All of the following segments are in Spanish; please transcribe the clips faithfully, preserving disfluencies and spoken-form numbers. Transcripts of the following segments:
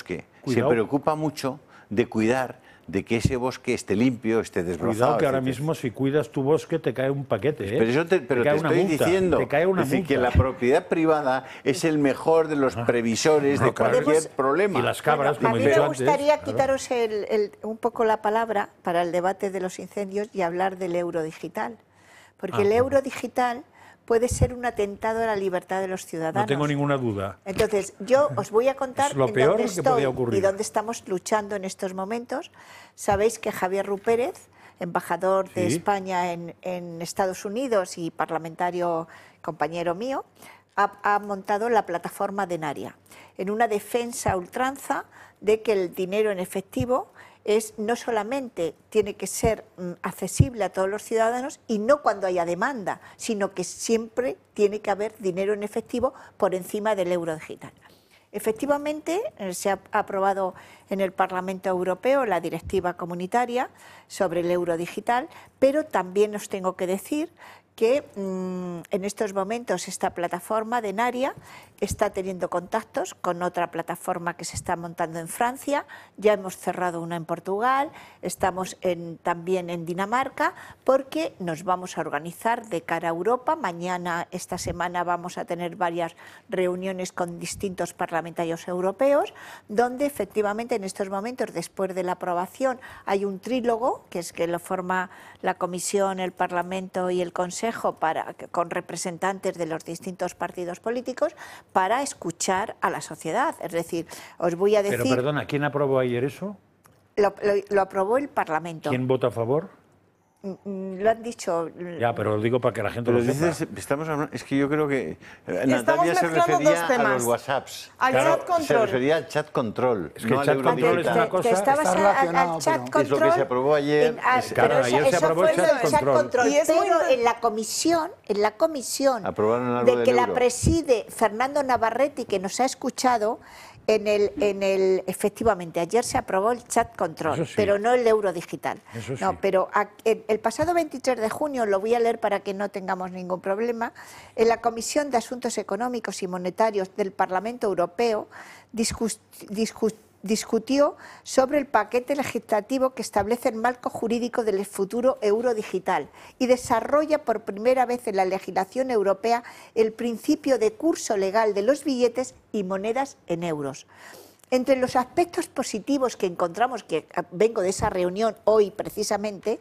bosque Cuidado. se preocupa mucho de cuidar de que ese bosque esté limpio, esté desbrozado. Cuidado que ahora etcétera. mismo si cuidas tu bosque te cae un paquete, ¿eh? Pero, eso te, pero te, te, cae una estoy multa, diciendo te cae una es decir, multa. que la propiedad privada es el mejor de los previsores no, de claro. cualquier Podemos- problema. Y las cabras, Bueno, como a he mí dicho me antes, gustaría claro. quitaros el- el- un poco la palabra para el debate de los incendios y hablar del euro digital. Porque Ah, el bueno. euro digital puede ser un atentado a la libertad de los ciudadanos. No tengo ninguna duda. Entonces, yo os voy a contar Es lo en peor dónde que estoy podía ocurrir. y dónde estamos luchando en estos momentos. Sabéis que Javier Rupérez, embajador de Sí. España en, en Estados Unidos y parlamentario compañero mío, ha, ha montado la plataforma Denaria, en una defensa a ultranza de que el dinero en efectivo es no solamente tiene que ser mm, accesible a todos los ciudadanos y no cuando haya demanda, sino que siempre tiene que haber dinero en efectivo por encima del euro digital. Efectivamente, eh, se ha aprobado en el Parlamento Europeo la directiva comunitaria sobre el euro digital, pero también os tengo que decir que mmm, en estos momentos esta plataforma Denaria está teniendo contactos con otra plataforma que se está montando en Francia, ya hemos cerrado una en Portugal, estamos en, también en Dinamarca, porque nos vamos a organizar de cara a Europa. Mañana, esta semana, vamos a tener varias reuniones con distintos parlamentarios europeos, donde efectivamente en estos momentos, después de la aprobación, hay un trílogo, que es que lo forma la Comisión, el Parlamento y el Consejo, para, con representantes de los distintos partidos políticos, para escuchar a la sociedad. Es decir, os voy a decir... Pero perdona, ¿quién aprobó ayer eso? Lo, lo, lo aprobó el Parlamento. ¿Quién vota a favor? Lo han dicho... Ya, pero lo digo para que la gente Pero lo sepa. dices, estamos hablando, es que yo creo que eh, Estamos Natalia se mezclando refería dos temas. a los WhatsApps. Al Claro, chat control. Se refería al chat control, Es que no el al chat euro control es digital. una cosa- Te estabas Está al- al, relacionado, al chat pero- control. Es lo que se aprobó ayer, en- ah, es- pero Claro, eso- ayer se eso aprobó el fue chat lo del control. Y es muy pero inter- en la comisión, en la comisión Aprobaron algo de del que la euro. preside Fernando Navarrete, que nos ha escuchado, en el, en el, efectivamente, ayer se aprobó el chat control, Eso sí. pero no el euro digital. Eso No, sí. pero a- el, el pasado veintitrés de junio, lo voy a leer para que no tengamos ningún problema, en la Comisión de Asuntos Económicos y Monetarios del Parlamento Europeo discus- discus- discutió sobre el paquete legislativo que establece el marco jurídico del futuro euro digital y desarrolla por primera vez en la legislación europea el principio de curso legal de los billetes y monedas en euros. Entre los aspectos positivos que encontramos, que vengo de esa reunión hoy precisamente,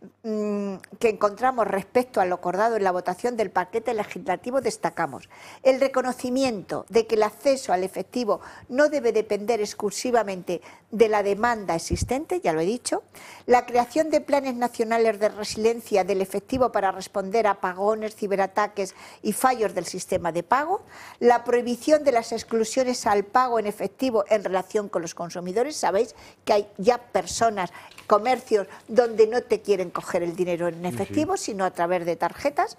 mmm, que encontramos respecto a lo acordado en la votación del paquete legislativo, destacamos el reconocimiento de que el acceso al efectivo no debe depender exclusivamente de la demanda existente, ya lo he dicho, la creación de planes nacionales de resiliencia del efectivo para responder a apagones, ciberataques y fallos del sistema de pago, la prohibición de las exclusiones al pago en efectivo en relación con los consumidores. Sabéis que hay ya personas, comercios, donde no te quieren coger el dinero en efectivo, sí, sí. sino a través de tarjetas.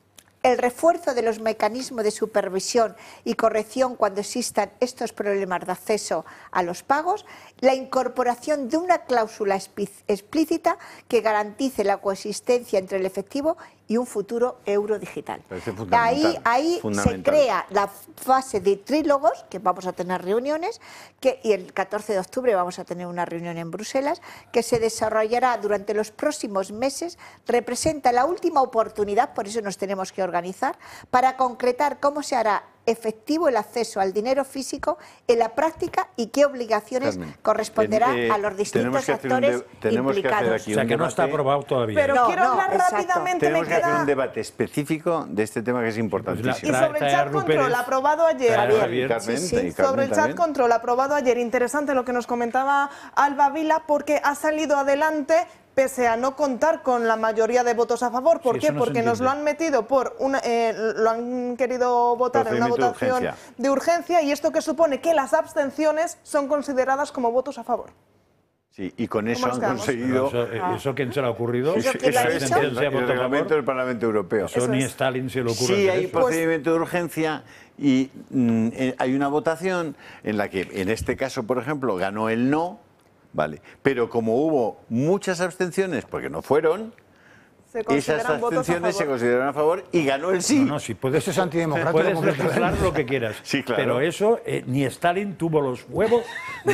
El refuerzo de los mecanismos de supervisión y corrección cuando existan estos problemas de acceso a los pagos, la incorporación de una cláusula explícita que garantice la coexistencia entre el efectivo y un futuro euro digital. Ahí, ahí se crea la fase de trílogos, que vamos a tener reuniones, que, y el catorce de octubre vamos a tener una reunión en Bruselas, que se desarrollará durante los próximos meses, representa la última oportunidad, por eso nos tenemos que organizar, para concretar cómo se hará efectivo el acceso al dinero físico en la práctica y qué obligaciones Carmen, corresponderá eh, a los distintos actores tenemos implicados. Que hacer aquí o sea, un que no debate, está aprobado todavía. Pero no, quiero no, hablar exacto. rápidamente. Tenemos me que hacer queda... un debate específico de este tema que es importantísimo. Y sobre el chat control aprobado ayer, Javier, Carmen, sí, sí. y Carmen sobre el chat también. control aprobado ayer, interesante lo que nos comentaba Alba Vila, porque ha salido adelante pese a no contar con la mayoría de votos a favor. ¿Por Sí, qué? eso no se Porque nos lo han metido por una, eh, lo han querido votar en una votación de urgencia. de urgencia, y esto que supone que las abstenciones son consideradas como votos a favor. Sí, y con eso ¿Cómo han estamos? conseguido... Pero eso, ¿Eso quién se le ha ocurrido? ¿Eso quién lo ha es dicho? el, el reglamento del Parlamento Europeo. Eso Eso ni es. Stalin se le ocurre. Sí, hacer hay eso. procedimiento de urgencia y mm, eh, hay una votación en la que, en este caso, por ejemplo, ganó el no, vale, pero como hubo muchas abstenciones, porque no fueron, Se esas consideran votos a abstenciones se favor. consideraron a favor y ganó el sí. No, no, si puedes, Eso es antidemocrático puedes completamente. legislar lo que quieras. Sí, claro. Pero eso, eh, ni Stalin tuvo los huevos de